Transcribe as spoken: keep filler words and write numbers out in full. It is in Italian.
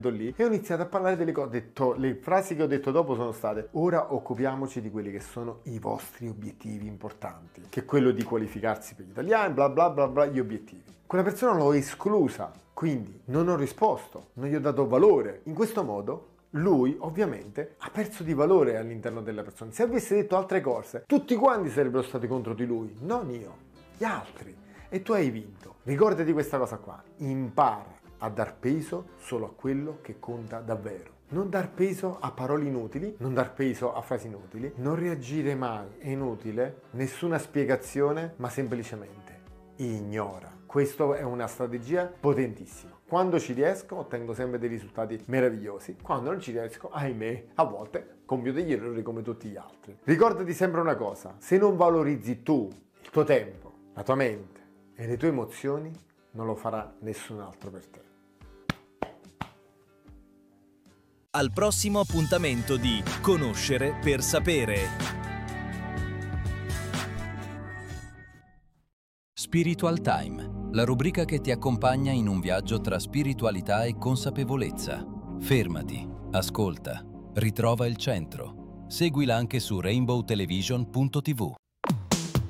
lì e ho iniziato a parlare delle cose, ho detto, le frasi che ho detto dopo sono state: ora occupiamoci di quelli che sono i vostri obiettivi importanti, che è quello di qualificarsi per gli italiani, bla bla bla bla, gli obiettivi. Quella persona l'ho esclusa, quindi non ho risposto, non gli ho dato valore. In questo modo lui ovviamente ha perso di valore all'interno della persona. Se avesse detto altre cose, tutti quanti sarebbero stati contro di lui, non io, gli altri. E tu hai vinto. Ricordati questa cosa qua, impara a dar peso solo a quello che conta davvero. Non dar peso a parole inutili, non dar peso a frasi inutili, non reagire mai, è inutile, nessuna spiegazione, ma semplicemente ignora. Questa è una strategia potentissima. Quando ci riesco ottengo sempre dei risultati meravigliosi, quando non ci riesco, ahimè, a volte compio degli errori come tutti gli altri. Ricordati sempre una cosa, se non valorizzi tu il tuo tempo, la tua mente e le tue emozioni, non lo farà nessun altro per te. Al prossimo appuntamento di Conoscere per sapere. Spiritual Time, la rubrica che ti accompagna in un viaggio tra spiritualità e consapevolezza. Fermati, ascolta, ritrova il centro. Seguila anche su rainbow television punto tivù.